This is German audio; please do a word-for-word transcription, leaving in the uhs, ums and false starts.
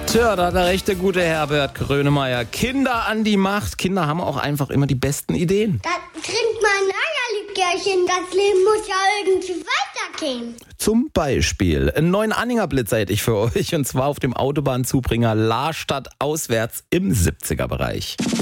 Tja, da hat der rechte gute Herbert Grönemeyer. Kinder an die Macht. Kinder haben auch einfach immer die besten Ideen. Da trinkt man ein Eierlikörchen. Das Leben muss ja irgendwie weitergehen. Zum Beispiel einen neuen Anhängerblitzer hätte ich für euch. Und zwar auf dem Autobahnzubringer Lahrstadt auswärts im siebziger Bereich.